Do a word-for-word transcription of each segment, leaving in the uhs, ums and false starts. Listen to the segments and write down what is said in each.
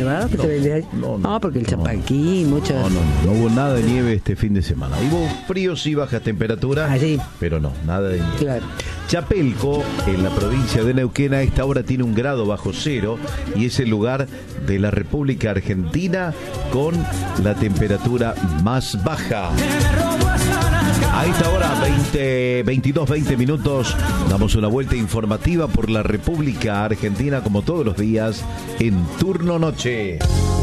¿Va? No, no, no, no, porque el no, Chapaquí, muchas... No, no, no, no hubo nada de nieve este fin de semana. Hubo fríos y bajas temperaturas, Allí. pero no, nada de nieve. Claro. Chapelco, en la provincia de Neuquén, a esta hora tiene un grado bajo cero y es el lugar de la República Argentina con la temperatura más baja. A esta hora, veinte, veintidós, veinte minutos, damos una vuelta informativa por la República Argentina, como todos los días, en turno noche.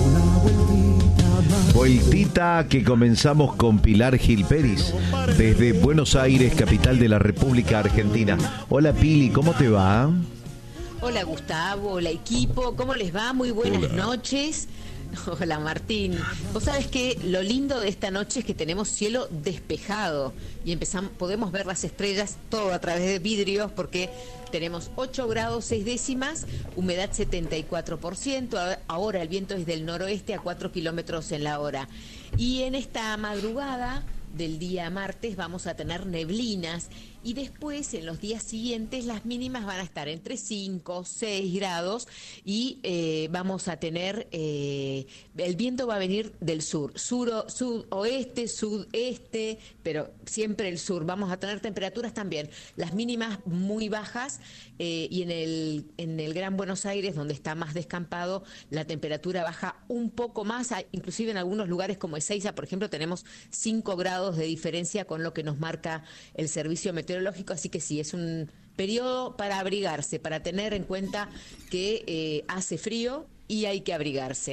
Vueltita que comenzamos con Pilar Gil Pérez, desde Buenos Aires, capital de la República Argentina. Hola Pili, ¿cómo te va? Hola Gustavo, hola equipo, ¿cómo les va? Muy buenas Hola. noches. Hola Martín. Vos sabés que lo lindo de esta noche es que tenemos cielo despejado y empezamos, podemos ver las estrellas todo a través de vidrios porque tenemos ocho grados seis décimas, humedad setenta y cuatro por ciento, ahora el viento es del noroeste a cuatro kilómetros en la hora. Y en esta madrugada del día martes vamos a tener neblinas y después en los días siguientes las mínimas van a estar entre cinco, seis grados y eh, vamos a tener, eh, el viento va a venir del sur, sur, sudoeste, sudeste, pero siempre el sur. Vamos a tener temperaturas también, las mínimas muy bajas eh, y en el, en el Gran Buenos Aires, donde está más descampado, la temperatura baja un poco más, inclusive en algunos lugares como Ezeiza, por ejemplo, tenemos cinco grados de diferencia con lo que nos marca el servicio meteorológico, así que sí, es un periodo para abrigarse, para tener en cuenta que eh, hace frío y hay que abrigarse.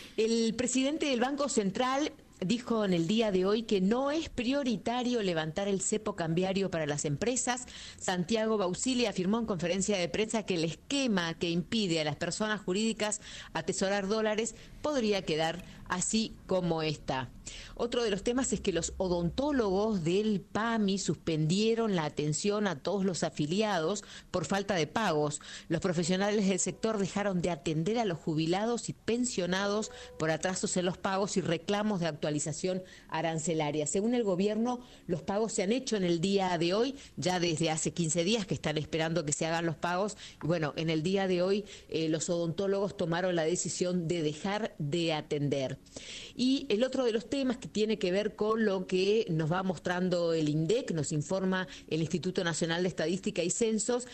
El presidente del Banco Central dijo en el día de hoy que no es prioritario levantar el cepo cambiario para las empresas. Santiago Bausili afirmó en conferencia de prensa que el esquema que impide a las personas jurídicas atesorar dólares podría quedar así como está. Otro de los temas es que los odontólogos del P A M I suspendieron la atención a todos los afiliados por falta de pagos. Los profesionales del sector dejaron de atender a los jubilados y pensionados por atrasos en los pagos y reclamos de actualización arancelaria. Según el gobierno, los pagos se han hecho en el día de hoy, ya desde hace quince días que están esperando que se hagan los pagos. Y bueno, en el día de hoy eh, los odontólogos tomaron la decisión de dejar de atender. Y el otro de los temas que tiene que ver con lo que nos va mostrando el INDEC, nos informa el Instituto Nacional de Estadística y Censos,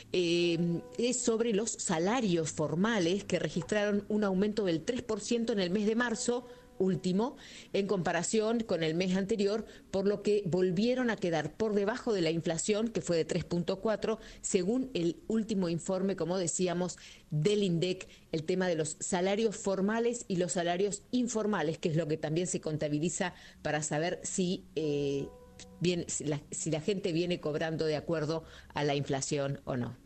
eh, es sobre los salarios formales que registraron un aumento del tres por ciento en el mes de marzo último, en comparación con el mes anterior, por lo que volvieron a quedar por debajo de la inflación, que fue de tres punto cuatro, según el último informe, como decíamos, del INDEC, el tema de los salarios formales y los salarios informales, que es lo que también se contabiliza para saber si, eh, bien, si, la, si la gente viene cobrando de acuerdo a la inflación o no.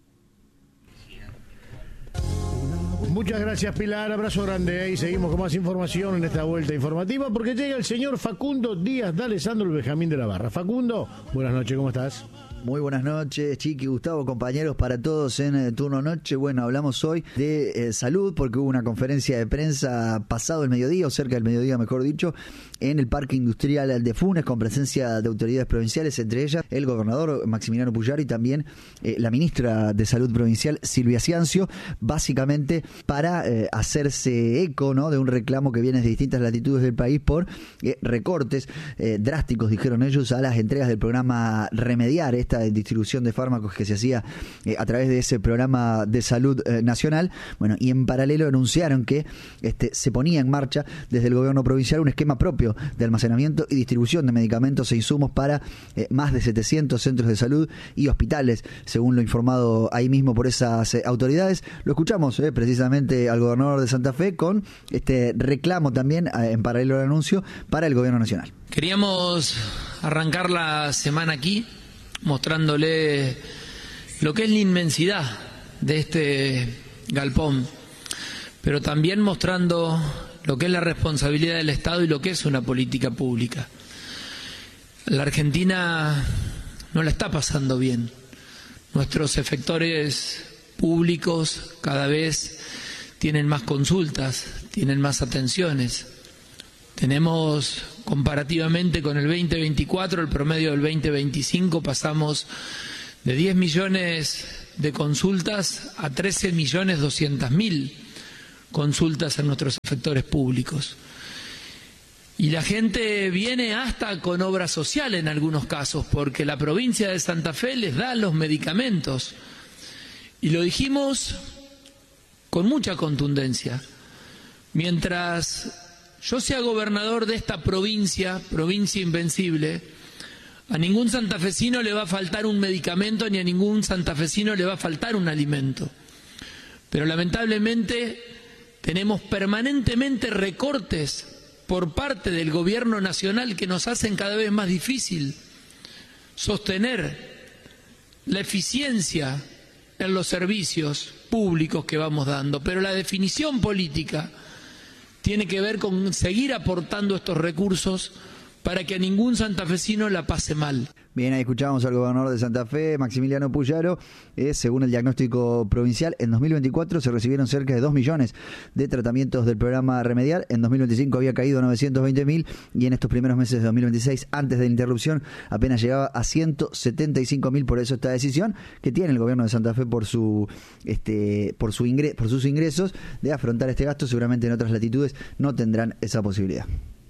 Muchas gracias, Pilar, abrazo grande, ¿eh? Y seguimos con más información en esta vuelta informativa porque llega el señor Facundo Díaz de Alessandro, el Benjamín de la Barra. Facundo, buenas noches, ¿cómo estás? Muy buenas noches, Chiqui, Gustavo, compañeros, para todos en eh, Turno Noche. Bueno, hablamos hoy de eh, salud porque hubo una conferencia de prensa pasado el mediodía, o cerca del mediodía, mejor dicho, en el Parque Industrial de Funes, con presencia de autoridades provinciales, entre ellas el gobernador Maximiliano Puyaro y también eh, la ministra de Salud provincial, Silvia Ciancio, básicamente para eh, hacerse eco, ¿no?, de un reclamo que viene de distintas latitudes del país por eh, recortes eh, drásticos, dijeron ellos, a las entregas del programa Remediar, esta distribución de fármacos que se hacía eh, a través de ese programa de salud eh, nacional. Bueno, y en paralelo anunciaron que este, se ponía en marcha desde el gobierno provincial un esquema propio de almacenamiento y distribución de medicamentos e insumos para eh, más de setecientos centros de salud y hospitales, según lo informado ahí mismo por esas eh, autoridades. Lo escuchamos eh, precisamente al gobernador de Santa Fe con este reclamo también eh, en paralelo al anuncio para el gobierno nacional. Queríamos arrancar la semana aquí mostrándole lo que es la inmensidad de este galpón, pero también mostrando lo que es la responsabilidad del Estado y lo que es una política pública. La Argentina no la está pasando bien. Nuestros efectores públicos cada vez tienen más consultas, tienen más atenciones. Tenemos, comparativamente con el veinte veinticuatro, el promedio del veinte veinticinco, pasamos de diez millones de consultas a trece millones doscientos mil, consultas en nuestros efectores públicos. Y la gente viene hasta con obra social en algunos casos, porque la provincia de Santa Fe les da los medicamentos. Y lo dijimos con mucha contundencia. Mientras yo sea gobernador de esta provincia, provincia invencible, a ningún santafesino le va a faltar un medicamento ni a ningún santafesino le va a faltar un alimento. Pero lamentablemente tenemos permanentemente recortes por parte del gobierno nacional que nos hacen cada vez más difícil sostener la eficiencia en los servicios públicos que vamos dando. Pero la definición política tiene que ver con seguir aportando estos recursos para que a ningún santafesino la pase mal. Bien, ahí escuchábamos al gobernador de Santa Fe, Maximiliano Puyaro. Eh, según el diagnóstico provincial, en dos mil veinticuatro se recibieron cerca de dos millones de tratamientos del programa Remediar. En dos mil veinticinco había caído a novecientos veinte mil y en estos primeros meses de dos mil veintiséis, antes de la interrupción, apenas llegaba a ciento setenta y cinco mil. Por eso esta decisión que tiene el gobierno de Santa Fe por su este por su ingre, por sus ingresos de afrontar este gasto. Seguramente en otras latitudes no tendrán esa posibilidad.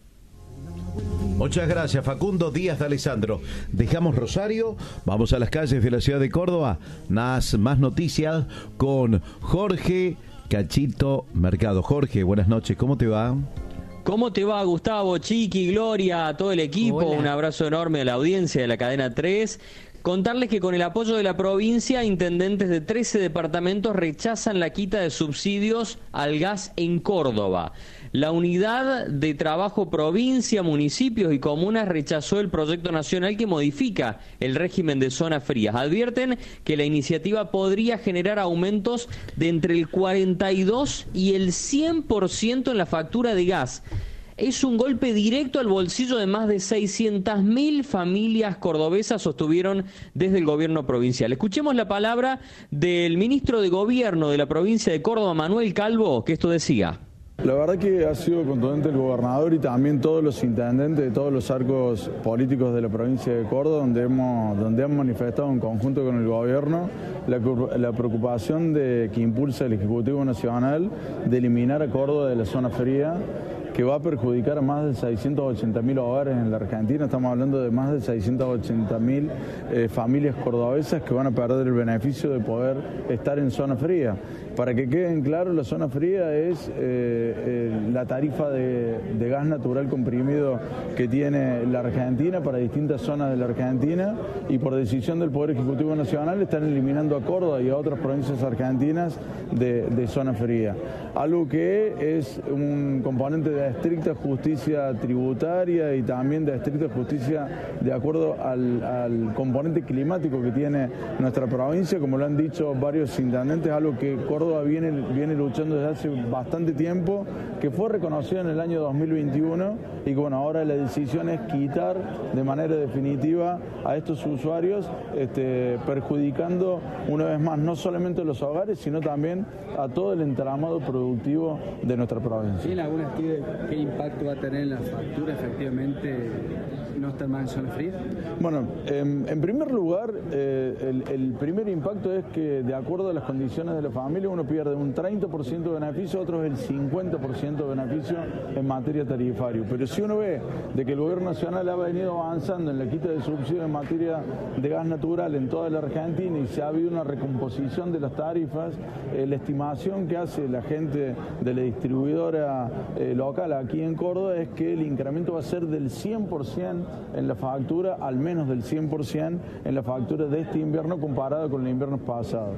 Muchas gracias, Facundo Díaz de Alessandro. Dejamos Rosario, vamos a las calles de la ciudad de Córdoba. Más, más noticias con Jorge Cachito Mercado. Jorge, buenas noches, ¿cómo te va? ¿Cómo te va, Gustavo, Chiqui, Gloria, a todo el equipo? Hola. Un abrazo enorme a la audiencia de la Cadena tres. Contarles que con el apoyo de la provincia, intendentes de trece departamentos rechazan la quita de subsidios al gas en Córdoba. La Unidad de Trabajo Provincia, Municipios y Comunas rechazó el proyecto nacional que modifica el régimen de zonas frías. Advierten que la iniciativa podría generar aumentos de entre el cuarenta y dos y el cien por ciento en la factura de gas. Es un golpe directo al bolsillo de más de seiscientas mil familias cordobesas, sostuvieron desde el gobierno provincial. Escuchemos la palabra del ministro de Gobierno de la provincia de Córdoba, Manuel Calvo, que esto decía. La verdad que ha sido contundente el gobernador y también todos los intendentes de todos los arcos políticos de la provincia de Córdoba, donde hemos donde han manifestado en conjunto con el gobierno la, la preocupación de que impulsa el Ejecutivo Nacional de eliminar a Córdoba de la zona fría, que va a perjudicar a más de seiscientos ochenta mil hogares en la Argentina. Estamos hablando de más de seiscientos ochenta mil eh, familias cordobesas que van a perder el beneficio de poder estar en zona fría. Para que queden claros, la zona fría es eh, eh, la tarifa de, de gas natural comprimido que tiene la Argentina para distintas zonas de la Argentina, y por decisión del Poder Ejecutivo Nacional están eliminando a Córdoba y a otras provincias argentinas de, de zona fría. Algo que es un componente de estricta justicia tributaria y también de estricta justicia de acuerdo al, al componente climático que tiene nuestra provincia, como lo han dicho varios intendentes, algo que Córdoba viene, viene luchando desde hace bastante tiempo, que fue reconocido en el año dos mil veintiuno y que bueno, ahora la decisión es quitar de manera definitiva a estos usuarios, este, perjudicando una vez más no solamente a los hogares, sino también a todo el entramado productivo de nuestra provincia. ¿Tiene alguna idea de qué impacto va a tener en la factura efectivamente no estar más en zona fría? Bueno, en, en primer lugar, eh, el, el primer impacto es que de acuerdo a las condiciones de la familia uno pierde un treinta por ciento de beneficio, otros el cincuenta por ciento de beneficio en materia tarifaria. Pero si uno ve de que el gobierno nacional ha venido avanzando en la quita de subsidios en materia de gas natural en toda la Argentina y se ha habido una recomposición de las tarifas, eh, la estimación que hace la gente de la distribuidora eh, local aquí en Córdoba es que el incremento va a ser del cien por ciento en la factura, al menos del cien por ciento en la factura de este invierno comparado con el invierno pasado.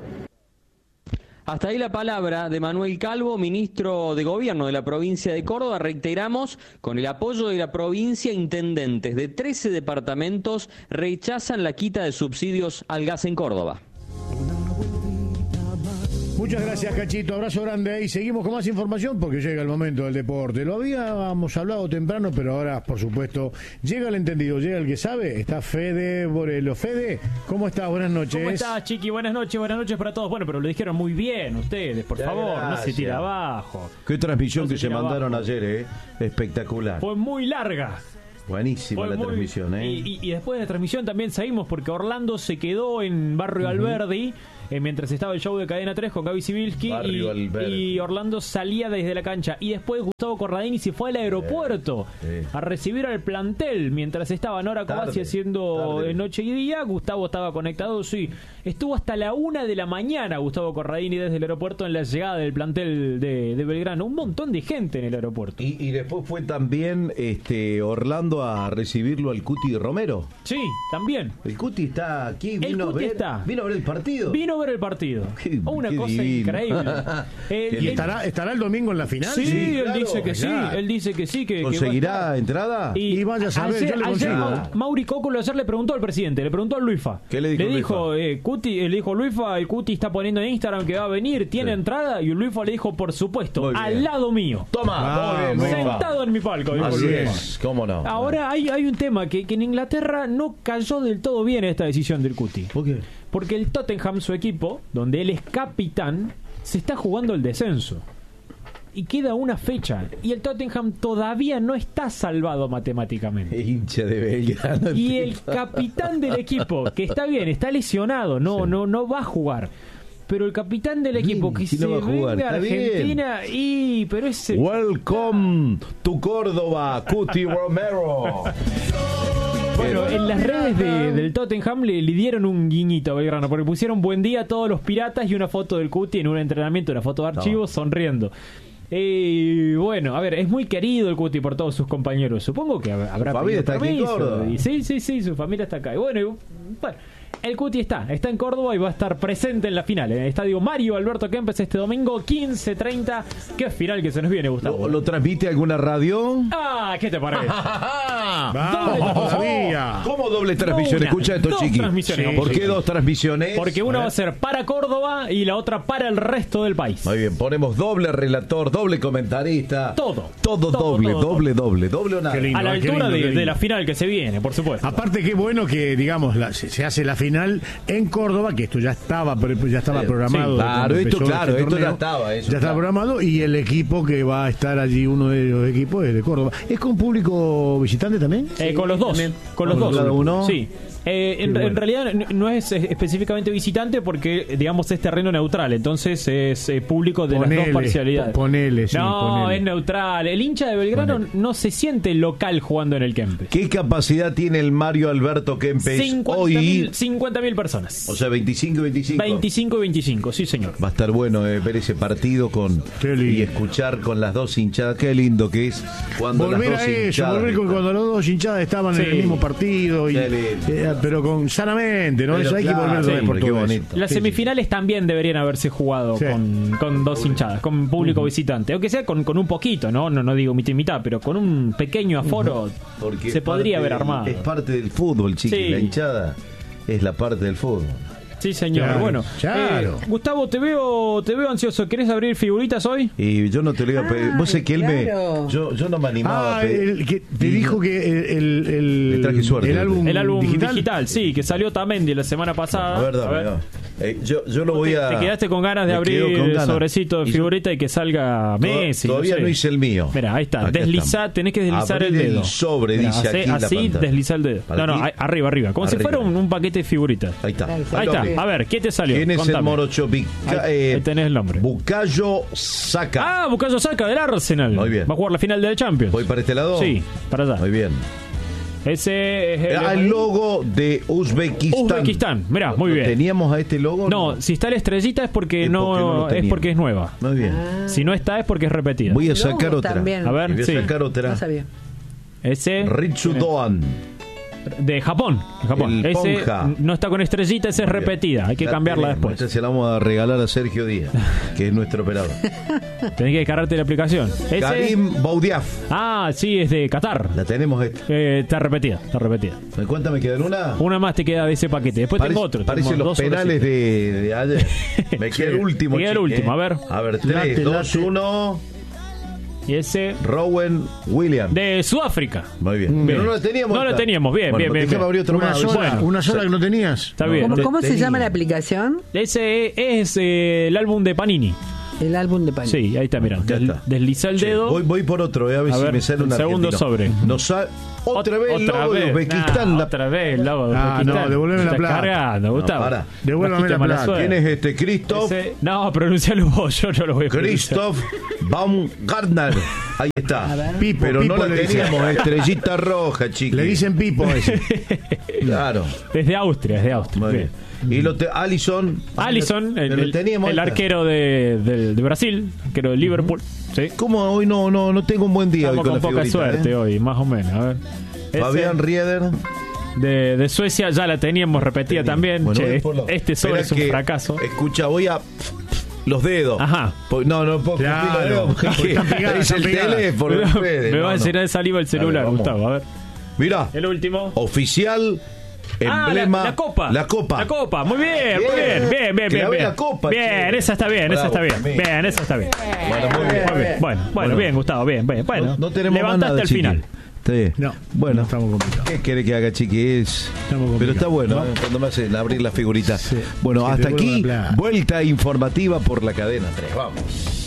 Hasta ahí la palabra de Manuel Calvo, ministro de Gobierno de la provincia de Córdoba. Reiteramos, con el apoyo de la provincia, intendentes de trece departamentos rechazan la quita de subsidios al gas en Córdoba. Muchas gracias, Cachito. Abrazo grande. Y seguimos con más información porque llega el momento del deporte. Lo habíamos hablado temprano, pero ahora, por supuesto, llega el entendido, llega el que sabe. Está Fede Borelo. Fede, ¿cómo estás? Buenas noches. ¿Cómo estás, Chiqui? Buenas noches, buenas noches para todos. Bueno, pero lo dijeron muy bien ustedes, por favor, gracias. No se tira abajo. Qué transmisión no que se, se mandaron abajo. ayer, ¿eh? Espectacular. Fue muy larga. Buenísima la muy, transmisión, ¿eh? Y, y, y después de la transmisión también seguimos porque Orlando se quedó en Barrio uh-huh. Alberdi. eh, mientras estaba el show de Cadena tres con Gaby Sibilski y, y Orlando salía desde la cancha. Y después Gustavo Corradini se fue al aeropuerto sí, sí. a recibir al plantel mientras estaba Nora Covaci haciendo tarde. noche y día. Gustavo estaba conectado, sí. Estuvo hasta la una de la mañana Gustavo Corradini desde el aeropuerto en la llegada del plantel de, de Belgrano. Un montón de gente en el aeropuerto. Y, y después fue también este Orlando a recibirlo al Cuti Romero. Sí, también. El Cuti está aquí, vino, el a, ver, está. vino a ver el partido. Vino a ver el partido. Qué, Una qué cosa divino. increíble. eh, ¿Y estará, estará el domingo en la final? Sí, sí él claro, dice que claro. sí. Él dice que sí. Que, ¿Conseguirá que entrada? Y, y vaya a saber, ayer, yo le ayer consigo. Mauri Cóculo ayer le preguntó al presidente, le preguntó a Luifa. ¿Qué le dijo? Le dijo, eh, Cuti, le dijo Luifa, el Cuti está poniendo en Instagram que va a venir, ¿tiene sí. entrada? Y Luifa le dijo, por supuesto, al lado mío. Toma, ah, bien, sentado en mi palco. Así es, cómo no. Ahora hay, hay un tema que, que en Inglaterra no cayó del todo bien esta decisión del Cuti. ¿Por qué? Porque el Tottenham, su equipo, donde él es capitán, se está jugando el descenso. Y queda una fecha. Y el Tottenham todavía no está salvado matemáticamente. Hincha de Belgrano. Y el capitán del equipo, que está bien, está lesionado, no, sí. no, no va a jugar. Pero el capitán del equipo bien, que si se no venga a Argentina bien. y pero ese Welcome to Córdoba, Cuti Romero. Bueno, en las redes de, del Tottenham le, le dieron un guiñito a Belgrano, porque pusieron buen día a todos los piratas y una foto del Cuti en un entrenamiento, una foto de archivo, no. sonriendo. Eh, bueno, a ver, es muy querido el Cuti por todos sus compañeros. Supongo que habrá su familia está aquí en Córdoba. Y sí, sí, sí, su familia está acá. Y bueno, y, bueno, el Cuti está, está en Córdoba y va a estar presente en la final, en el estadio Mario Alberto Kempes este domingo quince treinta. Qué final que se nos viene, Gustavo. ¿Lo, lo transmite alguna radio? Ah, ¿qué te parece? Vamos, todavía. ¿Cómo doble transmisión? Una, Escucha esto, chiqui. Sí, ¿Por sí, qué sí. dos transmisiones? Porque una va a ser para Córdoba y la otra para el resto del país. Muy bien, ponemos doble relator, doble comentarista. Todo. Todo, todo doble, todo, doble, todo. doble, doble o nada. Lindo, a la altura lindo, de, de la final que se viene, por supuesto. Aparte, qué bueno que, digamos, la, se, se hace la final en Córdoba, que esto ya estaba, ya estaba sí, programado. Sí, claro, esto, claro, este esto torneo, ya estaba. Eso, ya estaba claro. programado y el equipo que va a estar allí, uno de los equipos es de Córdoba. ¿Es con público visitante también? Eh, sí, con los dos. También. Con los dos. Cada uno. Sí. Eh, en, bueno. en realidad no es específicamente visitante porque, digamos, es terreno neutral, entonces es eh, público de ponele, las dos parcialidades. Ponele, sí, no, ponele. es neutral. El hincha de Belgrano ponele. no se siente local jugando en el Kempes. ¿Qué capacidad tiene el Mario Alberto Kempes hoy? cincuenta mil personas. O sea, veinticinco y veinticinco. veinticinco y veinticinco, sí, señor. Va a estar bueno eh, ver ese partido con y escuchar con las dos hinchadas. Qué lindo que es cuando volver las dos a eso, hinchadas. Volver con cuando las dos hinchadas estaban sí. en el mismo partido. Y, eh, pero con sanamente, ¿no? Pero eso hay claro, que volver sí, por todo eso. Las sí, semifinales sí. también deberían haberse jugado sí. con, con dos hinchadas, con público uh-huh. visitante. Aunque sea con, con un poquito, ¿no? ¿no? No digo mitad y mitad, pero con un pequeño aforo uh-huh. se podría haber armado. Es parte del fútbol, chiqui. Sí. La hinchada es la parte del fútbol. Sí, señor. Claro, bueno, claro. Eh, Gustavo, te veo te veo ansioso. ¿Querés abrir figuritas hoy? Y yo no te lo iba a pedir. Vos sé que él claro. me... Yo, yo no me animaba ah, a pedir. El, que te dijo que el, el, el, traje suerte, el álbum, el álbum digital? digital, sí, que salió Tamendi la semana pasada. A ver, dame, a ver. Eh, yo, yo lo voy a... Te quedaste con ganas de abrir el sobrecito de figurita y, y que salga Messi. Todavía no, sé. no hice el mío. Mira, ahí está. Deslizá, tenés que deslizar abrir el dedo. El sobre, Mirá, dice así, aquí así la deslizar el dedo. No, no, ahí, arriba, arriba. Como arriba. si fuera un, un paquete de figuritas. Ahí está. Ahí, ahí está. A ver, ¿qué te salió? ¿Quién es Contame. el morocho? Bica, ahí, eh, ahí tenés el nombre. Bukayo Saka. Ah, Bukayo Saka del Arsenal. Muy bien. Va a jugar la final del Champions. ¿Voy para este lado? Sí, para allá. Muy bien. Ese es el, el logo de Uzbekistán. Uzbekistán, mirá, muy bien. ¿Teníamos a este logo? No, no, si está la estrellita es porque, es no, porque no es porque es nueva. Muy bien. Ah. Si no está es porque es repetida. Voy a sacar otra. También. A ver, voy a sí. sacar otra. No sabía. Ese Ritsu Doan. De Japón, de Japón. Ese no está con estrellita, esa es repetida. Hay que la cambiarla tenemos. después. Esta se la vamos a regalar a Sergio Díaz, que es nuestro operador. Tenés que descargarte la aplicación. Ese... Karim Boudiaf. Ah, sí, es de Qatar. La tenemos esta. Eh, está repetida, está repetida. ¿Cuántas me quedan? ¿Una? Una más te queda de ese paquete. Después parece, tengo otro. Parece los penales de, de ayer. Me queda el último. Me queda el último, a ver. A ver, tres, dos, uno. Y ese Rowan Williams de Sudáfrica. Muy bien, bien. Pero no la teníamos. No la teníamos, bien, bueno, bien, bien, bien. Otro una, más. Sola, Bueno, una sola que no tenías. Está bien. ¿Cómo, cómo se llama la aplicación? Ese es eh, el álbum de Panini. El álbum de Panini. Sí, ahí está, mirá. Des, deslizá el dedo. Voy, voy por otro, eh, a ver a si ver, me sale un segundo argentino. sobre. Nos sa- otra vez el otra logo vez. de Uzbekistán. Nah, la... Otra vez el logo de Ah, Uzbekistán. no, devuélveme la Está plata. cargando, Gustavo. No, para. Devuélvame la Mala plata. suerte. ¿Quién es este? Christoph. Ese- no, pronuncialo vos, yo no lo voy a pronunciar. Christoph Baumgartner. Ahí está. Pipo, Pero Pipo no la le dicen. teníamos, estrellita roja, chiqui. Le dicen Pipo a ese. Claro. Es de Austria, es de Austria. Muy Bien. bien. Y lo te... Allison. Allison, el, Lo el- teníamos el ahí. arquero de, de, de Brasil, arquero de Liverpool. ¿Sí? ¿Cómo hoy no, no, no tengo un buen día Estamos hoy con, con la poca figurita, suerte eh? hoy, más o menos. A ver. Ese Fabián Rieder. de, de Suecia ya la teníamos repetida también. Bueno, Che, voy este, por lo- este sobre Espera es un que- fracaso. Escucha, voy a... Los dedos. Ajá. Po- No, no puedo Claro, cumplir los dedos porque porque están pegadas, es el están pegadas. teléfono. Me, el Fede. me No, va a no. llenar de saliva el celular, Dale, vamos. Gustavo. A ver. Mirá, El último. oficial, Ah, emblema. la, la copa. La copa. La copa. Muy bien, muy Bien. bien. Bien, bien, Que bien. la ve bien. la copa, bien, che. esa está bien, esa Bravo, está bien. Camilo. Bien, esa está bien. Bueno, muy bien. Muy bien. Bueno, bueno, Bueno. bien, Gustavo, bien, bien. Bueno, No, no tenemos más levantaste nada, al chiqui. final. Está bien. No, Bueno, no estamos complicados. ¿qué quiere que haga, chiqui? Es... complicados. Pero está bueno, ¿No? ¿eh? Cuando me hacen abrir la figurita. Sí. Bueno, Que te hasta devuelvan aquí, la plata. vuelta informativa por la cadena tres. Vamos.